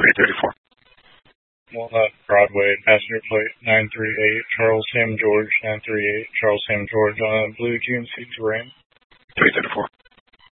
334. Walnut Broadway, passenger plate 938, Charles Sam George, 938, Charles Sam George on a blue GMC Terrain. 334.